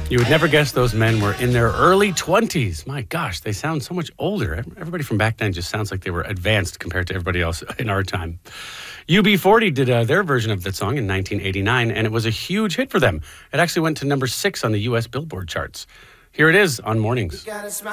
You would never guess those men were in their early 20s. My gosh, they sound so much older. Everybody from back then just sounds like they were advanced compared to everybody else in our time. UB40 did their version of that song in 1989, and it was a huge hit for them. It actually went to number 6 on the U.S. Billboard charts. Here it is on Mornings.